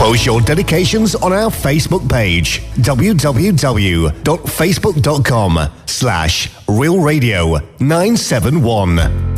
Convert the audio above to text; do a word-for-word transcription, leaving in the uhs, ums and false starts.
Post your dedications on our Facebook page, www.facebook.com slash Real Radio nine seven one.